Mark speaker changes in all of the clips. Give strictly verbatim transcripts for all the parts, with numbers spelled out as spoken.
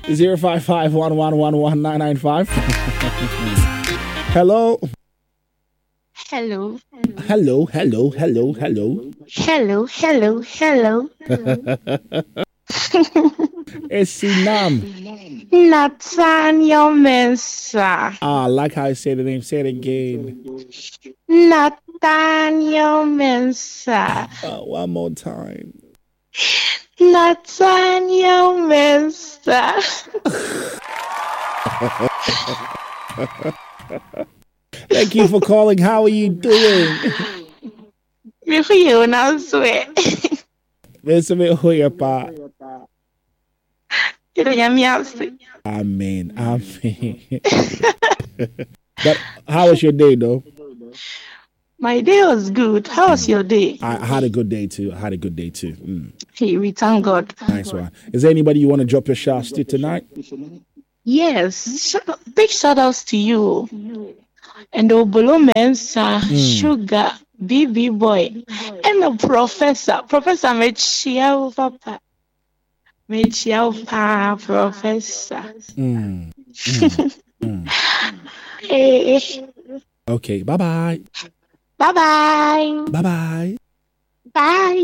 Speaker 1: zero five five one one one one nine nine five. Hello.
Speaker 2: Hello.
Speaker 1: Hello, hello, hello, hello.
Speaker 2: Hello, hello, hello.
Speaker 1: It's Sinam.
Speaker 2: Nathaniel Mensah.
Speaker 1: Ah, I like how I say the name. Say it again.
Speaker 2: Nathaniel Mensah.
Speaker 1: Uh, one more time.
Speaker 2: Nathaniel Mensah.
Speaker 1: Thank you for calling. How are you doing?
Speaker 2: You now swear.
Speaker 1: Mister Hoyapa. Amen. Amen. But how was your day, though?
Speaker 2: My day was good. How was your day?
Speaker 1: I had a good day too. I had a good day too. Mm.
Speaker 2: Hey, we thank God.
Speaker 1: Nice one. Is there anybody you want to drop your shots to tonight?
Speaker 2: Yes. Shout, big shout outs to you. And Obolo Mensah, mm. Sugar, B B Boy, and the Professor. Professor Mechiao Papa. Mechiao Pa Professor.
Speaker 1: Mm. Mm. mm.
Speaker 2: Hey.
Speaker 1: Okay, bye-bye.
Speaker 2: Bye-bye.
Speaker 1: Bye-bye.
Speaker 2: Bye.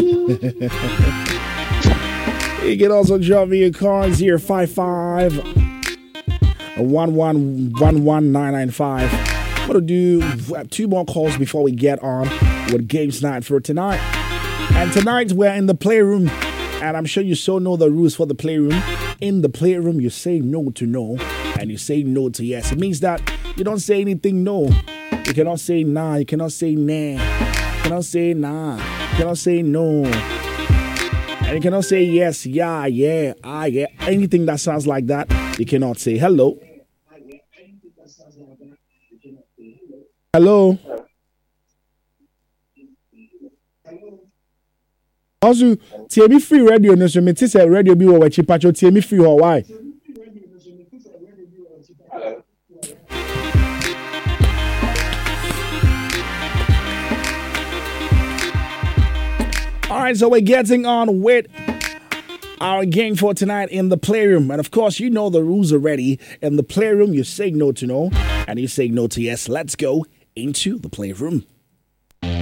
Speaker 1: You can also drop me a call zero five five one one one one nine nine five. I'm going to do two more calls before we get on with Games Night for tonight. And tonight we're in the playroom. And I'm sure you so know the rules for the playroom. In the playroom, you say no to no. And you say no to yes. It means that you don't say anything no. You cannot say nah. You cannot say nah. You cannot say nah. You cannot say no. And you cannot say yes, yeah, yeah, ah, yeah. Anything that sounds like that, you cannot say hello. Hello. Also, T M free radio no so me say radio bi wo wachi pacho T M free ho why? All right, so we're getting on with our game for tonight in the playroom. And of course, you know the rules already. In the playroom, you say no to no, and you say no to yes. Let's go into the playroom.